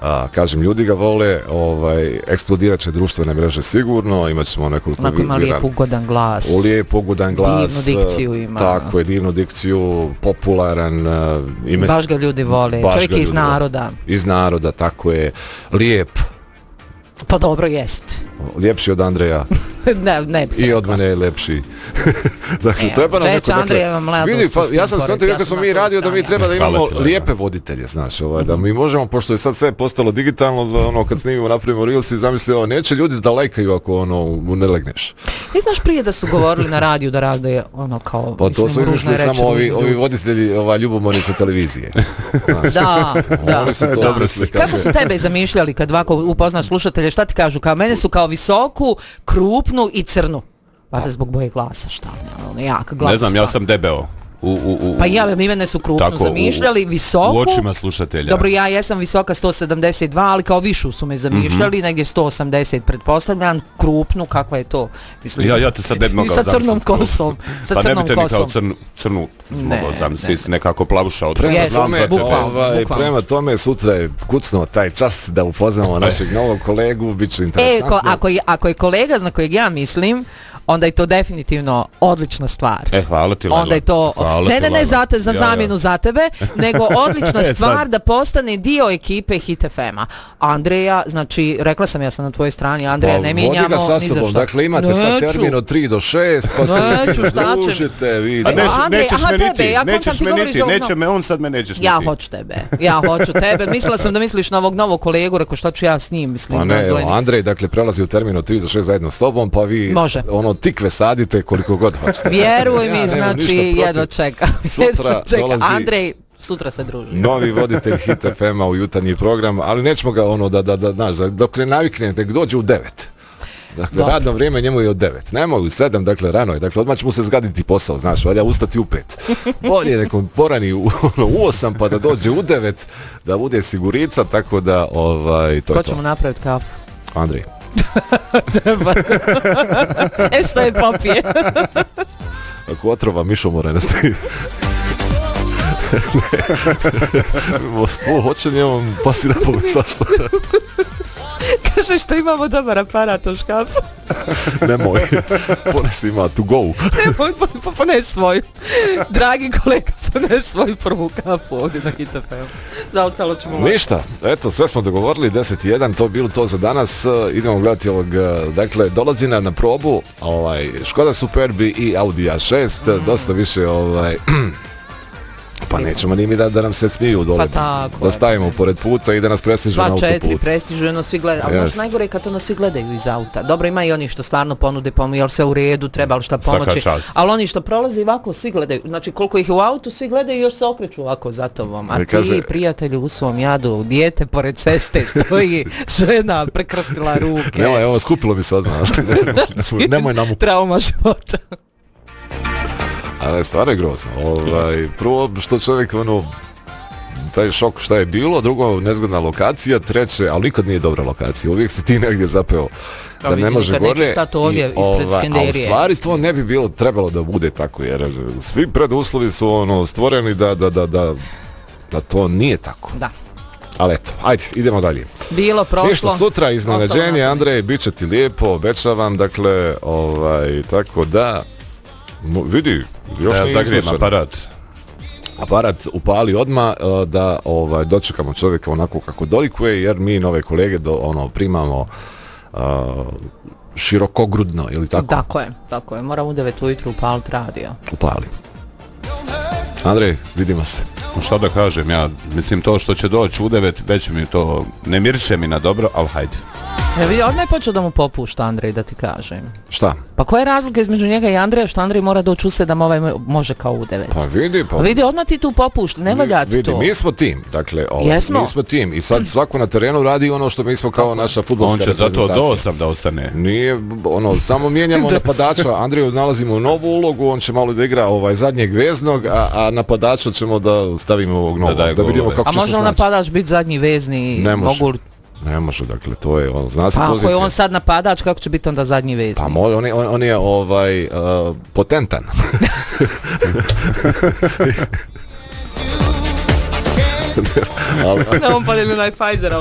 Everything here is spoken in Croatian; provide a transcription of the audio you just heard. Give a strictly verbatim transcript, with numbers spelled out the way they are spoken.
A, kažem, ljudi ga vole, ovaj, eksplodirat će društvene mreže sigurno, imat ćemo nekoliko... Onako ima lijep ugodan glas. Lijep ugodan glas. Divnu dikciju ima. Tako je, divnu dikciju, popularan. Ime, baš ga ljudi vole, čovjek je iz naroda. Iz naroda, tako je. Lijep. Pa dobro, jest. Ljepši od Andreja. ne, ne bih. I od mene je lepši. dakle, Evo, treba nam neko... Andrejeva mladost. Vidi, pa, ja sam skontio kako smo mi radio da mi treba da imamo lijepe voditelje, znaš, ovaj, mm-hmm. da mi možemo, pošto je sad sve postalo digitalno, da ono, kad snimimo, napravimo Reels i zamislimo, neće ljudi da lajkaju ako ono, ne legneš. Ti znaš prije da su govorili na radiju da rade ono kao, pa mislim, to su izmišljali samo ovi, ovi voditelji, ova, ljubomorni sa televizije. da, da. Oni su to da. obresli. Kako su tebe zamišljali kad ovako upoznaš slušatelje, šta ti kažu? Kao mene su kao visoku, krupnu i crnu. Vada zbog boje glasa, šta ono, jak glas. Ne znam, ja sam debeo. U, u, u, pa ja, mi mene su krupno tako, zamišljali, visoku. U očima slušatelja. Dobro, ja jesam visoka sto sedamdeset dva, ali kao višu su me zamišljali, mm-hmm. negdje sto osamdeset pretpostavljam, krupnu, kakva je to? Mislim, ja, ja te sad ne bi mogao zamisliti. Sa crnom kosom. Sa pa crnom ne bi te kosom. ni kao crnu, crnu mogao zamisliti, ne. nekako plavuša od prema, yes, tome, bukvalno, ovaj, bukvalno. prema tome sutra je kucnuo taj čas da upoznamo našeg novog kolegu, bit će interesantno. E, ko, ako, je, ako je kolega na kojeg ja mislim, onda je to definitivno odlična stvar. E, hvala ti, Lelo. Onda je to, hvala ne, ne, ne, za, te, za ja, zamjenu ja. za tebe, nego odlična stvar da postane dio ekipe Hit F M-a. Andreja, znači, rekla sam ja sam na tvojoj strani, Andreja, pa, ne mijenjamo ni za šta. Dakle, imate neću. sad termin od tri do šest, pa se neću, šta će? družite, vidite. A neš, Andrej, nećeš aha, me tebe, niti, ja nećeš ti me govoriš niti, ovno... neće me on, sad me nećeš niti. Ja hoću tebe, ja hoću tebe. Mislila sam da misliš na ovog novog kolegu, rekao šta ću ja s njim, mislim. Pa ne, evo, Andrej, dakle, prelazi u termin od tri do šest zajedno s tobom, pa vi može. Ono tikve sadite koliko god hoćete. Vjeruj mi, ja, znači, jedno čeka. Sutra čeka. Andrej, sutra se druži. Novi voditelj Hit F M-a u jutarnji program, ali nećemo ga ono da, da, da, znaš, dok ne navikne, nek dođe u devet. Dakle, dobro. Radno vrijeme njemu je od devet. Nema u sedam, dakle, rano je. Dakle, odmah će mu se zgaditi posao, znaš, valja ustati u pet. Bolje nekom porani u, ono, u osam, pa da dođe u devet, da bude sigurica, tako da, ovaj, to Ko je to. ćemo napraviti kafu? Andrej. e, što je popije? Ako otrova mišo mora nastavi. Stvo hoće njemom pasi na pogled, sašto? Kaže što imamo dobar aparat u škafu. Nemoj, ponesi ima to go. Nemoj, ponesi svoju. Dragi kolega, ponesi svoju prvu kafu ovdje na Hit F M. Za ostalo ćemo... Ništa, eto, sve smo dogovorili, deset i jedan, to bilo to za danas. Idemo gledati ovog, dakle, dolazi nam na probu ovaj, Škoda Superbi i Audi A šest, mm. dosta više, ovaj... Pa nećemo ni mi da, da nam se smiju dole, pa da stavimo pored puta i da nas prestižu na autoput. Sva četiri prestižu, ono svi gledaju, ali yes. najgore je kad ono svi gledaju iz auta. Dobro, ima i oni što stvarno ponude pomoći, jel sve u redu, treba li šta pomoći, ali oni što prolaze ovako svi gledaju, znači koliko ih je u autu, svi gledaju i još se okreću ovako za tobom. A ti, kaže, prijatelju, u svom jadu, dijete pored ceste stoji, žena prekrstila ruke. Nemoj, evo, skupilo bi se odmah, nemoj, nemoj namu. Trauma života. Ali stvarno je grozno. Ovaj, prvo što čovjek ono, taj šok šta je bilo, drugo nezgodna lokacija, treće, ali nikad nije dobra lokacija. Uvijek si ti negdje zapeo da, da ne može gore. Neću stati ovdje ispred ovaj, Skenderije. A u stvari to ne bi bilo trebalo da bude tako, jer svi preduslovi su ono stvoreni da, da, da, da, da to nije tako. Da. Ali eto, ajde, idemo dalje. Bilo, prošlo. Ništa, sutra iznenađenje, Andrej, bit će ti lijepo, obećavam, dakle, ovaj, tako da, vidi, još ja nije zagrijem aparat. Aparat upali odmah da ovaj, dočekamo čovjeka onako kako dolikuje, jer mi nove kolege do, ono, primamo uh, širokogrudno, ili tako? Tako je, tako je. Moram u devet ujutru upaliti radio. Upali. Andrej, vidimo se. Što da kažem, ja mislim to što će doći u devet, već mi to ne miriše mi na dobro, ali hajde. Ja vidi, odmah je počeo da mu popušta Andrej, da ti kažem. Šta? Pa koja je razlika između njega i Andreja, što Andrej mora doći u sedam, ovaj može kao u devet? Pa vidi, pa... Pa vidi, odmah ti tu popušta, ne valja ti to. Vidi, mi smo tim, dakle, ovaj, mi smo tim i sad svako na terenu radi ono što mi smo kao naša fudbalska reprezentacija. On će zato do osam da ostane. Nije, ono, samo mijenjamo napadača, Andreju nalazimo novu ulogu, on će malo da igra ovaj zadnjeg veznog, a, a napadača ćemo da stavimo ovog novog, da, da vidimo kako a će se snaći. A može napadač biti zadnji vezni? Ne može. Mogu... Ne može, dakle, to je, on zna se pa, pozicija. Pa ako je on sad napadač, kako će biti onda zadnji vezni? Pa može, on je, on, on je ovaj, uh, potentan. Ne, on pa je onaj Pfizera.